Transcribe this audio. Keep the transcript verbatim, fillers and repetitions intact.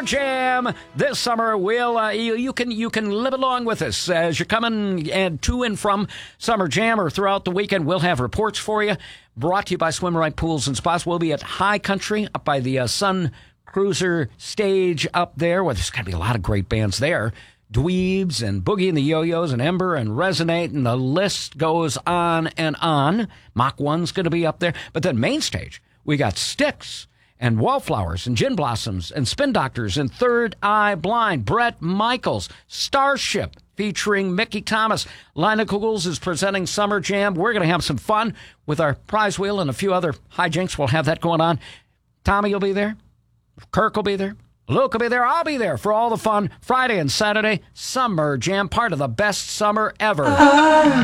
Jam this summer. We'll, uh, you, you can you can live along with us as you're coming and to and from Summer Jam or throughout the weekend. We'll have reports for you. Brought to you by Swim Right Pools and Spas. We'll be at High Country up by the uh, Sun Cruiser stage up there, where there's going to be a lot of great bands there. Dweebs and Boogie and the Yo-Yos and Ember and Resonate, and the list goes on and on. Mach one's going to be up there. But then main stage, we got Styx and Wallflowers and Gin Blossoms and Spin Doctors and Third Eye Blind. Bret Michaels, Starship featuring Mickey Thomas. Lina Kugels is presenting Summer Jam. We're going to have some fun with our prize wheel and a few other hijinks. We'll have that going on. Tommy will be there. Kirk will be there. Luke will be there. I'll be there for all the fun. Friday and Saturday, Summer Jam, part of the best summer ever.